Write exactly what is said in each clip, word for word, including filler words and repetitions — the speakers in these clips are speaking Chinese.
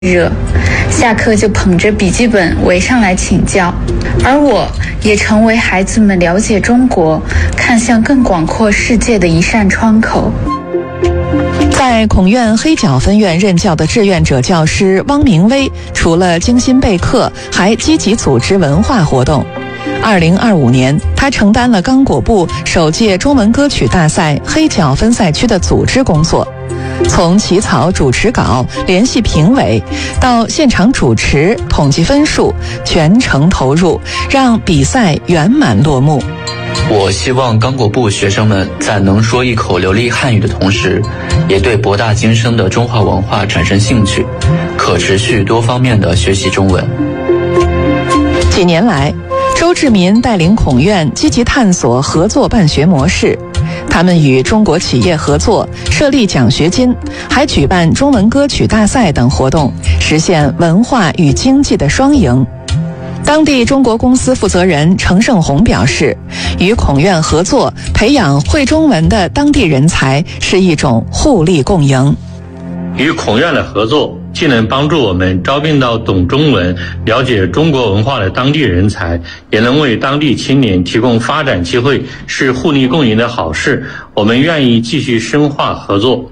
热，下课就捧着笔记本围上来请教，而我也成为孩子们了解中国、看向更广阔世界的一扇窗口。 在孔院黑角分院任教的志愿者教师汪明威，除了精心备课，还积极组织文化活动。二零二五年，他承担了刚果部首届中文歌曲大赛黑角分赛区的组织工作，从起草主持稿、联系评委，到现场主持、统计分数，全程投入，让比赛圆满落幕。 我希望刚果部学生们在能说一口流利汉语的同时，也对博大精深的中华文化产生兴趣，可持续多方面的学习中文。 几年来，周志民带领孔院积极探索合作办学模式，他们与中国企业合作，设立奖学金，还举办中文歌曲大赛等活动，实现文化与经济的双赢。当地中国公司负责人程胜红表示，与孔院合作，培养会中文的当地人才是一种互利共赢。 与孔院的合作，既能帮助我们招聘到懂中文、了解中国文化的当地人才，也能为当地青年提供发展机会，是互利共赢的好事。我们愿意继续深化合作。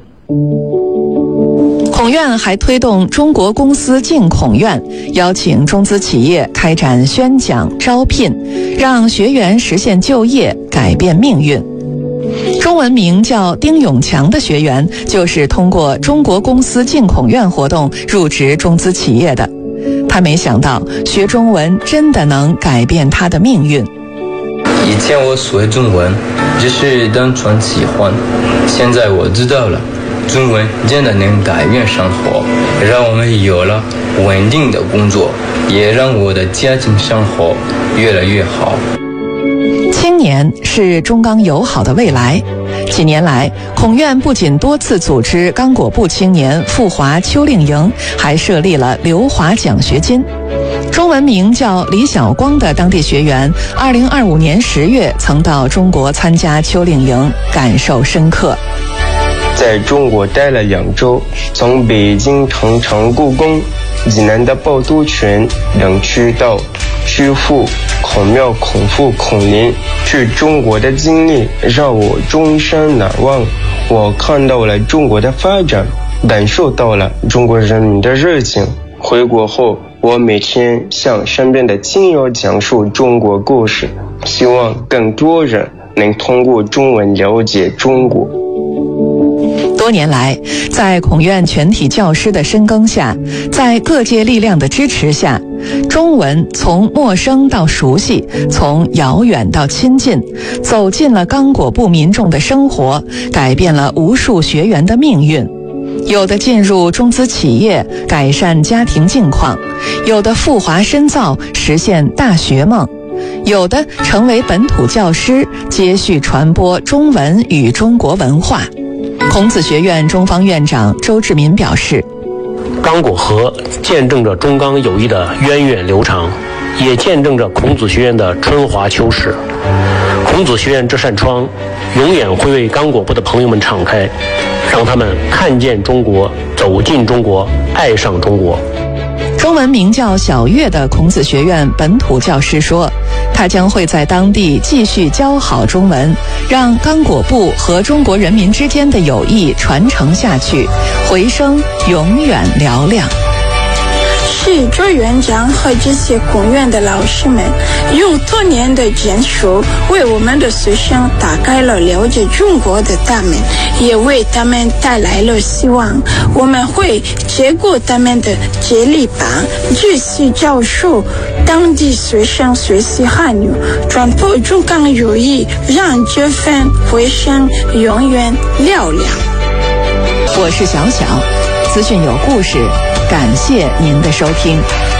孔院还推动中国公司进孔院，邀请中资企业开展宣讲招聘，让学员实现就业，改变命运。中文名叫丁永强的学员，就是通过中国公司进孔院活动入职中资企业的。他没想到学中文真的能改变他的命运。 以前我学中文只是单纯喜欢，现在我知道了，中文真的能改变生活，让我们有了稳定的工作，也让我的家庭生活越来越好。 青年是中刚友好的未来。几年来，孔院不仅多次组织刚果部青年赴华秋令营，还设立了留华奖学金。中文名叫李晓光的当地学员，二零二五年十月曾到中国参加秋令营，感受深刻。 在中国待了两周，从北京长城、故宫、济南的趵突泉等区到曲阜、孔庙、孔父、孔林，去中国的经历让我终身难忘。我看到了中国的发展，感受到了中国人民的热情。回国后，我每天向身边的亲友讲述中国故事，希望更多人能通过中文了解中国。 多年来，在孔院全体教师的深耕下，在各界力量的支持下，中文从陌生到熟悉，从遥远到亲近，走进了刚果部民众的生活，改变了无数学员的命运。有的进入中资企业，改善家庭境况；有的赴华深造，实现大学梦；有的成为本土教师，接续传播中文与中国文化。孔子学院中方院长周志民表示， 刚果河见证着中刚友谊的源远流长，也见证着孔子学院的春华秋实。孔子学院这扇窗永远会为刚果部的朋友们敞开，让他们看见中国，走进中国，爱上中国。 中文名叫小月的孔子学院本土教师说，他将会在当地继续教好中文，让刚果部和中国人民之间的友谊传承下去，回声永远嘹亮。 是周园长和这些孔院的老师们用多年的坚守，为我们的学生打开了了解中国的大门，也为他们带来了希望。我们会接过他们的接力棒，继续教授当地学生学习汉语，传播中刚友谊，让这份回声永远嘹亮。 我是小小，资讯有故事，感谢您的收听。